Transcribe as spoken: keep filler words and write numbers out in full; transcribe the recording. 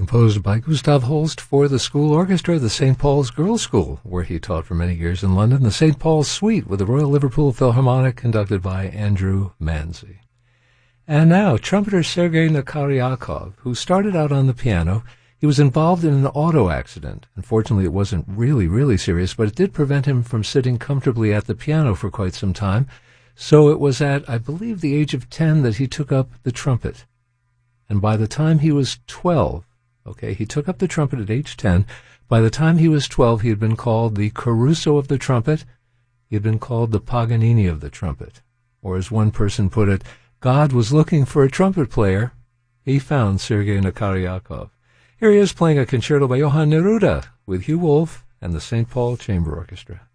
composed by Gustav Holst for the school orchestra of the Saint Paul's Girls' School, where he taught for many years in London, the Saint Paul's Suite with the Royal Liverpool Philharmonic, conducted by Andrew Manzi. And now, trumpeter Sergei Nakaryakov, who started out on the piano. He was involved in an auto accident. Unfortunately, it wasn't really, really serious, but it did prevent him from sitting comfortably at the piano for quite some time. So it was at, I believe, the age of ten that he took up the trumpet. And by the time he was twelve, okay, he took up the trumpet at age ten. By the time he was twelve, he had been called the Caruso of the trumpet. He had been called the Paganini of the trumpet. Or as one person put it, God was looking for a trumpet player. He found Sergei Nakaryakov. Here he is playing a concerto by Johann Neruda with Hugh Wolf and the Saint Paul Chamber Orchestra.